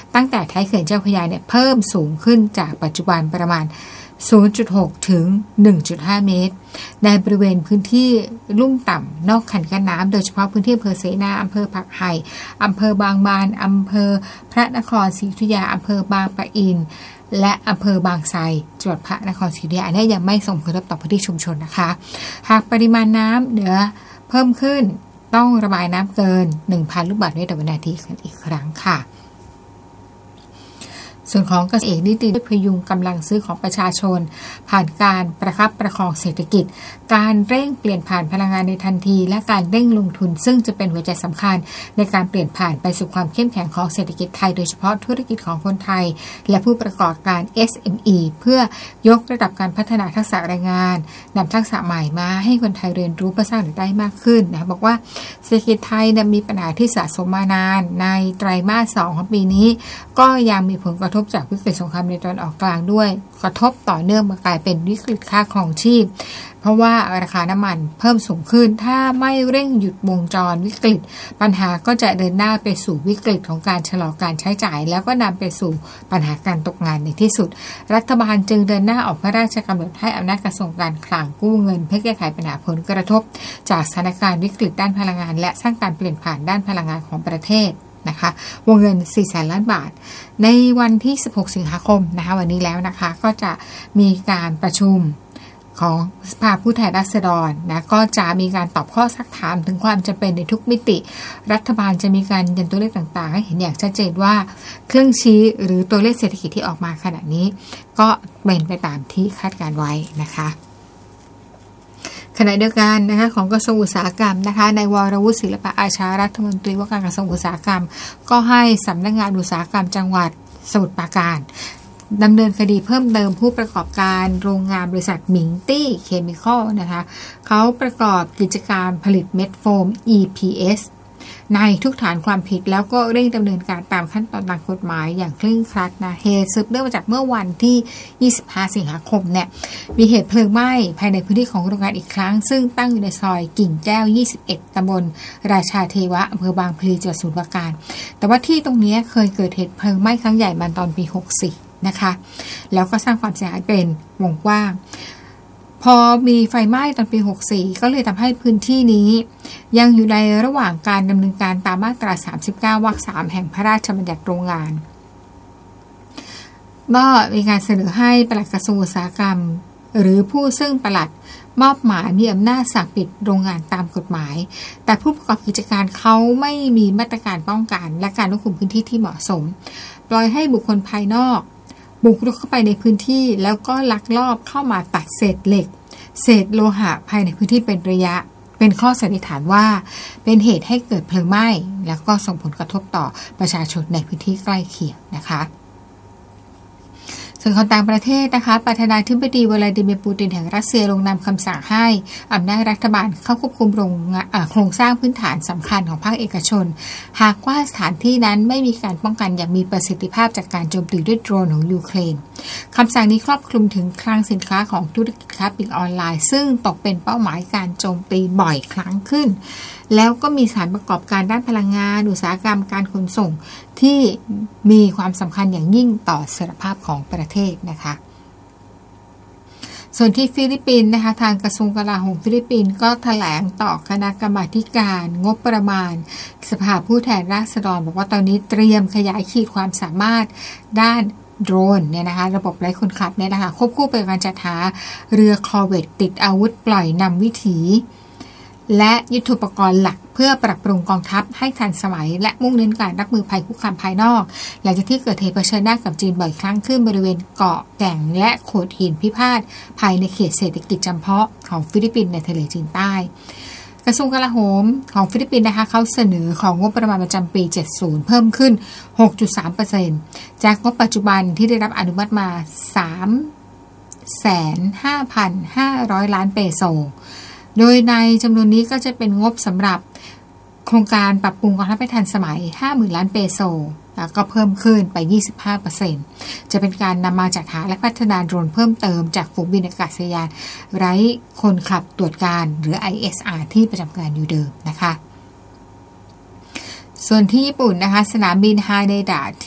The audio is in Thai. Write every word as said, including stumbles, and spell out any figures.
ตั้งแต่ท้ายเขื่อนเจ้าพระยาเนี่ยเพิ่มสูงขึ้นจากปัจจุบันประมาณ ศูนย์จุดหก ถึง หนึ่งจุดห้า เมตรในบริเวณพื้นที่ลุ่มต่ำนอกคันกั้นน้ำโดยเฉพาะพื้นที่อำเภอเสนาอำเภอผักไห่อำเภอบางบานอำเภอพระนครศรีอยุธยาอำเภอบางปะอินและอำเภอบางไทรจังหวัดพระนครศรีอยุธยาอันนี้ยังไม่ส่งผลกระทบต่อพื้นที่ชุมชนนะคะหากปริมาณน้ำเหนือเพิ่มขึ้นต้องระบายน้ำเกิน หนึ่งพัน ลูกบาศก์เมตรต่อวินาทีกันอีกครั้งค่ะส่วนของเกษตรเอกนิติพยุงกำลังซื้อของประชาชนผ่านการประคับประคองเศรษฐกิจการเร่งเปลี่ยนผ่านพลังงานในทันทีและการเร่งลงทุนซึ่งจะเป็นหัวใจสำคัญในการเปลี่ยนผ่านไปสู่ความเข้มแข็งของเศรษฐกิจไทยโดยเฉพาะธุรกิจของคนไทยและผู้ประกอบการ เอส เอ็ม อี เพื่อยกระดับการพัฒนาทักษะแรงงานนำทักษะใหม่มาให้คนไทยเรียนรู้เพื่อสร้างรายได้มากขึ้นนะบอกว่าเศรษฐกิจไทยมีปัญหาที่สะสมมานานในไตรมาสสองของปีนี้ก็ยังมีผลกระทบจากวิกฤตสงครามในตอนออกกลางด้วยกระทบต่อเนื่องมากลายเป็นวิกฤตค่าครองชีพเพราะว่าราคาน้ำมันเพิ่มสูงขึ้นถ้าไม่เร่งหยุดวงจรวิกฤตปัญหาก็จะเดินหน้าไปสู่วิกฤตของการชะลอการใช้จ่ายแล้วก็นำไปสู่ปัญหาการตกงานในที่สุดรัฐบาลจึงเดินหน้าออกพระราชกำหนดให้อำนาจกระทรวงการคลังกู้เงินเพื่อแก้ไขปัญหาผลกระทบจากสถานการณ์วิกฤตด้านพลังงานและสร้างการเปลี่ยนผ่านด้านพลังงานของประเทศนะคะวงเงินสี่แสนล้านบาทในวันที่สิบหกสิงหาคมนะคะวันนี้แล้วนะคะก็จะมีการประชุมของสภาผู้แทนราษฎรนะก็จะมีการตอบข้อซักถามถึงความจำเป็นในทุกมิติรัฐบาลจะมีการยันตัวเลขต่างๆให้เห็นอย่างชัดเจนว่าเครื่องชี้หรือตัวเลขเศรษฐกิจที่ออกมาขณะนี้ก็เป็นไปตามที่คาดการไว้นะคะขณะเดียวกันนะคะของกระทรวงอุตสาหกรรมนะคะในวรวุฒิศิลปะอาชารัฐมนตรีว่าการกระทรวงอุตสาหกรรมก็ให้สำนักงานอุตสาหกรรมจังหวัดสมุทรปราการดำเนินคดีเพิ่มเติมผู้ประกอบการโรงงานบริษัทหมิงตี้เคมีคอลนะคะเขาประกอบกิจการผลิตเม็ดโฟม อี พี เอสในทุกฐานความผิดแล้วก็เร่งดำเนินการตามขั้นตอนตามกฎหมายอย่างเคร่งครัดนะเหตุสืบเนื่องมาจากเมื่อวันที่ยี่สิบห้าสิงหาคมเนี่ยมีเหตุเพลิงไหม้ภายในพื้นที่ของโรงงานอีกครั้งซึ่งตั้งอยู่ในซอยกิ่งแก้วยี่สิบเอ็ดตำบลราชาเทวะอำเภอบางพลีจังหวัดสมุทรปราการแต่ว่าที่ตรงนี้เคยเกิดเหตุเพลิงไหม้ครั้งใหญ่มาตอนปีหกสิบนะคะแล้วก็สร้างความเสียหายเป็นวงกว้างพอมีไฟไหม้ตอนปีหกสิบสี่ก็เลยทำให้พื้นที่นี้ยังอยู่ในระหว่างการดำเนินการตามมาตราสามสิบเก้าวรรคสามแห่งพระราชบัญญัติโรงงานก็มีการเสนอให้ปลัดกระทรวงอุตสาหกรรมหรือผู้ซึ่งปลัดมอบหมายมีอำนาจสั่งปิดโรงงานตามกฎหมายแต่ผู้ประกอบกิจการเขาไม่มีมาตรการป้องกันและการควบคุมพื้นที่ที่เหมาะสมปล่อยให้บุคคลภายนอกบุกรุกเข้าไปในพื้นที่แล้วก็ลักลอบเข้ามาตัดเศษเหล็กเศษโลหะภายในพื้นที่เป็นระยะเป็นข้อสันนิษฐานว่าเป็นเหตุให้เกิดเพลิงไหม้แล้วก็ส่งผลกระทบต่อประชาชนในพื้นที่ใกล้เคียงนะคะส่วนของต่างประเทศนะคะประธานาธิบดีวลาดิเมียร์ปูตินแห่งรัสเซียลงนามคำสั่งให้อำนาจรัฐบาลเข้าควบคุมโรงโครงสร้างพื้นฐานสำคัญของภาคเอกชนหากว่าสถานที่นั้นไม่มีการป้องกันอย่างมีประสิทธิภาพจากการโจมตีด้วยโดรนของยูเครนคำสั่งนี้ครอบคลุมถึงคลังสินค้าของธุรกิจค้าปลีกออนไลน์ซึ่งตกเป็นเป้าหมายการโจมตีบ่อยครั้งขึ้นแล้วก็มีสถานประกอบการด้านพลังงานอุตสาหกรรมการขนส่งที่มีความสำคัญอย่างยิ่งต่อเสถียรภาพของประเทศนะคะส่วนที่ฟิลิปปินส์นะคะทางกระทรวงกลาโหมฟิลิปปินส์ก็แถลงต่อคณะกรรมาการงบประมาณสภาผู้แทนราษฎรบอกว่าตอนนี้เตรียมขยายขีดความสามารถด้านโดรนเนี่ยนะคะระบบไร้คนขับเนี่ยนะคะควบคู่ไปกับการจัดหาเรือคอร์เวตติดอาวุธปล่อยนำวิถีและยุทโธปกรณ์หลักเพื่อปรับปรุงกองทัพให้ทันสมัยและมุ่งเน้นการรับมือภัยคุกคามภายนอกหลังจากที่เกิดเหตุเผชิญหน้ากับจีนบ่อยครั้งขึ้นบริเวณเกาะแก่งและโขดหินพิพาทภายในเขตเศรษฐกิจจำเพาะของฟิลิปปินส์ในทะเลจีนใต้กระทรวงกลาโหมของฟิลิปปินส์นะคะเขาเสนอของงบประมาณประจำปีเจ็ดสิบเพิ่มขึ้น หกจุดสามเปอร์เซ็นต์ จากงบปัจจุบันที่ได้รับอนุมัติมา สามแสนห้าพันห้าร้อย ล้านเปโซโดยในจำนวนนี้ก็จะเป็นงบสำหรับโครงการปรับปรุงกองทัพให้ทันสมัย ห้าหมื่น ล้านเปโซแล้วก็เพิ่มขึ้นไป ยี่สิบห้าเปอร์เซ็นต์ จะเป็นการนำมาจัดหาและพัฒนาโดรนเพิ่มเติมจากฝูงบินอากาศยานไร้คนขับตรวจการหรือ ไอ เอส อาร์ ที่ประจำการอยู่เดิมนะคะส่วนที่ญี่ปุ่นนะคะสนามบินฮาเดดะ